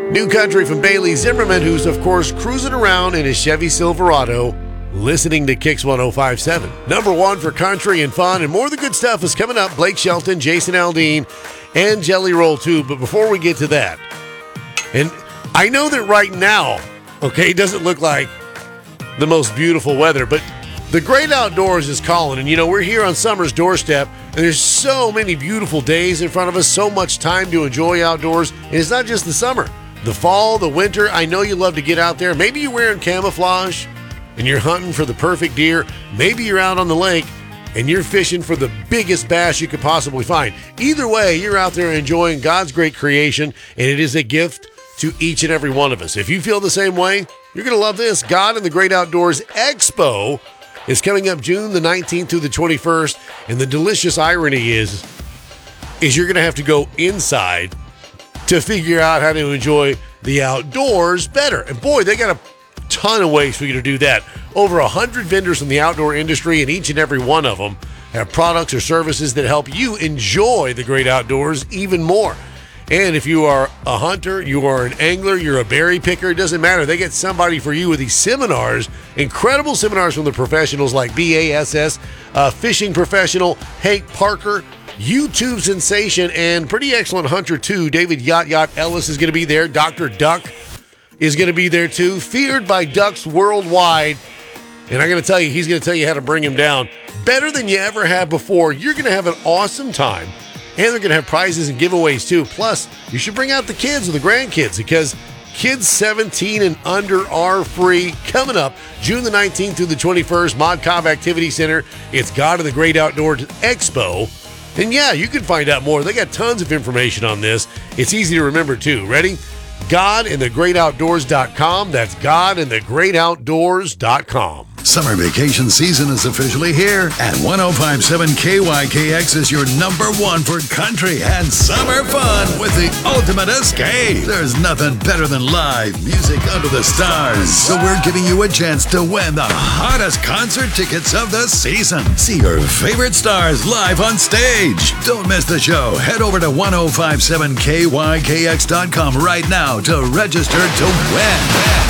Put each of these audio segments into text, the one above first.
New country from Bailey Zimmerman, who's, of course, cruising around in his Chevy Silverado, listening to Kicks 105.7. Number one for country and fun, and more of the good stuff is coming up. Blake Shelton, Jason Aldean, and Jelly Roll, too. But before we get to that, and I know that right now, okay, it doesn't look like the most beautiful weather, but the great outdoors is calling. And, you know, we're here on summer's doorstep, and there's so many beautiful days in front of us, so much time to enjoy outdoors. And it's not just the summer. The fall, the winter, I know you love to get out there. Maybe you're wearing camouflage and you're hunting for the perfect deer. Maybe you're out on the lake and you're fishing for the biggest bass you could possibly find. Either way, you're out there enjoying God's great creation, and it is a gift to each and every one of us. If you feel the same way, you're going to love this. God in the Great Outdoors Expo is coming up June the 19th through the 21st, and the delicious irony is you're going to have to go inside to figure out how to enjoy the outdoors better. And boy, they got a ton of ways for you to do that. Over 100 vendors from the outdoor industry, and each and every one of them have products or services that help you enjoy the great outdoors even more. And if you are a hunter, you are an angler, you're a berry picker, it doesn't matter. They get somebody for you with these seminars, incredible seminars from the professionals like BASS, fishing professional Hank Parker, YouTube sensation, and pretty excellent hunter too. David Yacht Ellis is going to be there. Dr. Duck is going to be there too. Feared by ducks worldwide. And I'm going to tell you, he's going to tell you how to bring him down better than you ever have before. You're going to have an awesome time. And they're going to have prizes and giveaways too. Plus, you should bring out the kids or the grandkids, because kids 17 and under are free. Coming up June the 19th through the 21st, Mod Cobb Activity Center. It's God in the Great Outdoors Expo. And yeah, you can find out more. They got tons of information on this. It's easy to remember too. Ready? GodInTheGreatOutdoors.com. That's GodInTheGreatOutdoors.com. Summer vacation season is officially here, and 105.7 KYKX is your number one for country and summer fun with the ultimate escape. There's nothing better than live music under the stars, so we're giving you a chance to win the hottest concert tickets of the season. See your favorite stars live on stage. Don't miss the show. Head over to 1057KYKX.com right now to register to win.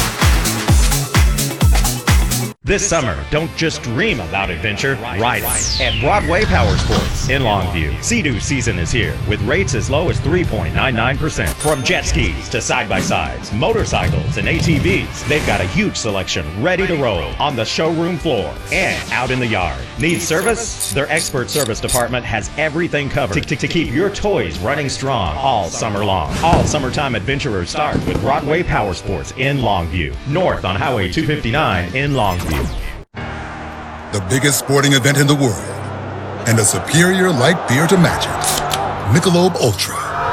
This summer, don't just dream about adventure, ride it at Broadway Power Sports in Longview. Sea-Doo season is here with rates as low as 3.99%. From jet skis to side-by-sides, motorcycles, and ATVs, they've got a huge selection ready to roll on the showroom floor and out in the yard. Need service? Their expert service department has everything covered to keep your toys running strong all summer long. All summertime adventurers start with Broadway Power Sports in Longview, north on Highway 259 in Longview. The biggest sporting event in the world, and a superior light beer to match it. Michelob Ultra.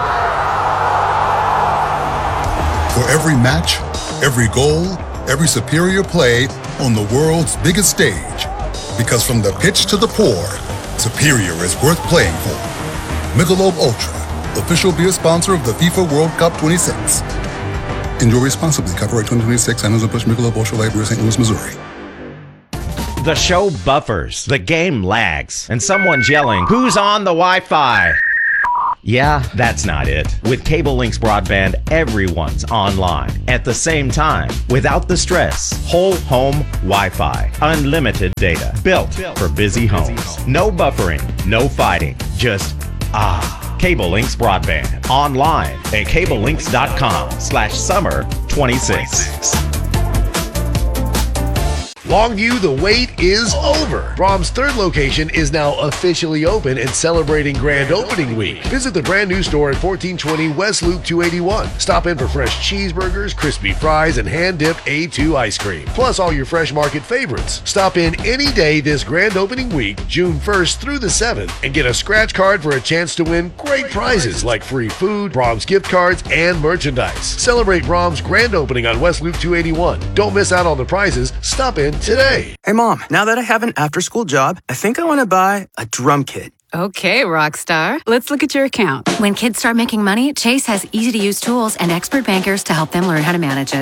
For every match, every goal, every superior play on the world's biggest stage. Because from the pitch to the pour, superior is worth playing for. Michelob Ultra, official beer sponsor of the FIFA World Cup 26. Enjoy responsibly. Copyright 2026, Anheuser-Busch Michelob Ultra Light Beer, St. Louis, Missouri. The show buffers, the game lags, and someone's yelling, "Who's on the Wi-Fi?" Yeah, that's not it. With Cable Links Broadband, everyone's online at the same time, without the stress. Whole home Wi-Fi, unlimited data, built for busy homes. No buffering, no fighting, just Cable Links Broadband. Online at cablelinks.com/summer26. Longview, the wait is over. Brahms' third location is now officially open and celebrating grand opening week. Visit the brand new store at 1420 West Loop 281. Stop in for fresh cheeseburgers, crispy fries, and hand-dipped A2 ice cream. Plus all your fresh market favorites. Stop in any day this grand opening week, June 1st through the 7th, and get a scratch card for a chance to win great prizes like free food, Brahms gift cards, and merchandise. Celebrate Brahms' grand opening on West Loop 281. Don't miss out on the prizes. Stop in today. Hey, Mom, now that I have an after-school job, I think I want to buy a drum kit. Okay, Rockstar. Let's look at your account. When kids start making money, Chase has easy-to-use tools and expert bankers to help them learn how to manage it.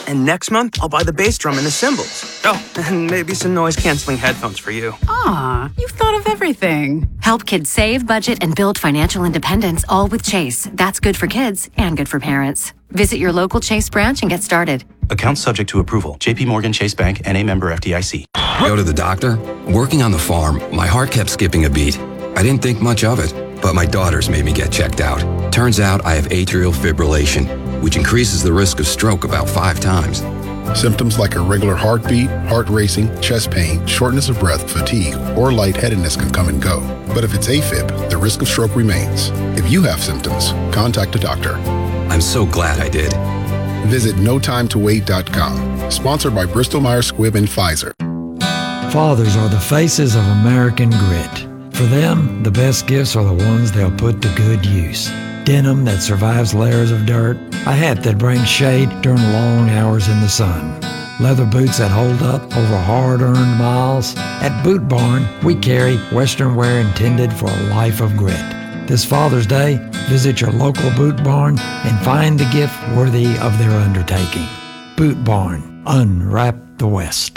And next month, I'll buy the bass drum and the cymbals. Oh, and maybe some noise-canceling headphones for you. Aw, you've thought of everything. Help kids save, budget, and build financial independence, all with Chase. That's good for kids and good for parents. Visit your local Chase branch and get started. Account subject to approval. JP Morgan Chase Bank, N.A. member FDIC. Go to the doctor? Working on the farm, my heart kept skipping a beat. I didn't think much of it, but my daughters made me get checked out. Turns out I have atrial fibrillation, which increases the risk of stroke about 5 times. Symptoms like irregular heartbeat, heart racing, chest pain, shortness of breath, fatigue, or lightheadedness can come and go. But if it's AFib, the risk of stroke remains. If you have symptoms, contact a doctor. I'm so glad I did. Visit notimetowait.com. Sponsored by Bristol-Myers Squibb and Pfizer. Fathers are the faces of American grit. For them, the best gifts are the ones they'll put to good use. Denim that survives layers of dirt, a hat that brings shade during long hours in the sun, leather boots that hold up over hard-earned miles. At Boot Barn, we carry Western wear intended for a life of grit. This Father's Day, visit your local Boot Barn and find the gift worthy of their undertaking. Boot Barn, unwrap the West.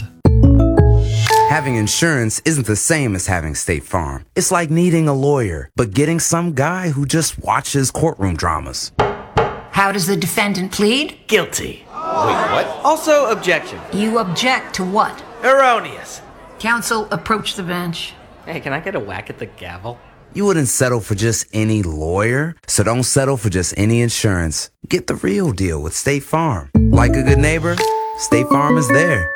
Having insurance isn't the same as having State Farm. It's like needing a lawyer, but getting some guy who just watches courtroom dramas. How does the defendant plead? Guilty. Wait, what? Also, objection. You object to what? Erroneous. Counsel, approach the bench. Hey, can I get a whack at the gavel? You wouldn't settle for just any lawyer, so don't settle for just any insurance. Get the real deal with State Farm. Like a good neighbor, State Farm is there.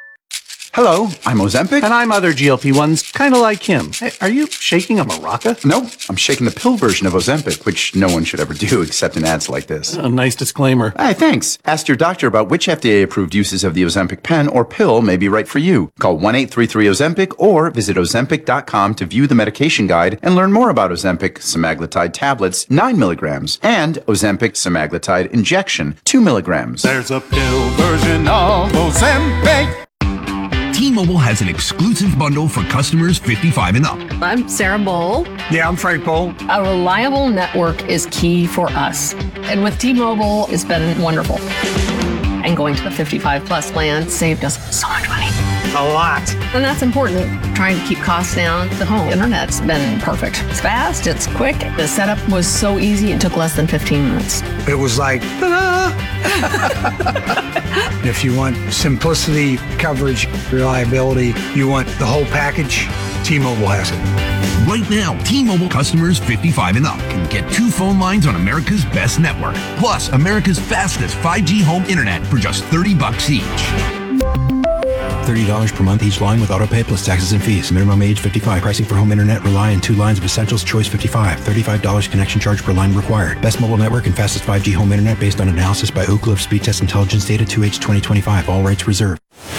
Hello, I'm Ozempic. And I'm other GLP-1s, kind of like him. Hey, are you shaking a maraca? No, I'm shaking the pill version of Ozempic, which no one should ever do except in ads like this. A nice disclaimer. Hey, thanks. Ask your doctor about which FDA-approved uses of the Ozempic pen or pill may be right for you. Call 1-833-OZEMPIC or visit Ozempic.com to view the medication guide and learn more about Ozempic semaglutide tablets, 9 milligrams, and Ozempic semaglutide injection, 2 milligrams. There's a pill version of Ozempic. T-Mobile has an exclusive bundle for customers 55 and up. I'm Sarah Bowl. Yeah, I'm Frank Bowl. A reliable network is key for us. And with T-Mobile, it's been wonderful. And going to the 55 plus plan saved us so much money. A lot. And that's important. Trying to keep costs down. The home internet's been perfect. It's fast, it's quick. The setup was so easy, it took less than 15 minutes. It was like, ta-da! If you want simplicity, coverage, reliability, you want the whole package, T-Mobile has it. Right now, T-Mobile customers 55 and up can get 2 phone lines on America's best network, plus America's fastest 5G home internet for just $30 each. $30 per month each line with autopay plus taxes and fees. Minimum age 55. Pricing for home internet rely on 2 lines of Essentials Choice 55. $35 connection charge per line required. Best mobile network and fastest 5G home internet based on analysis by Ookla of Speed Test Intelligence Data 2H 2025. All rights reserved.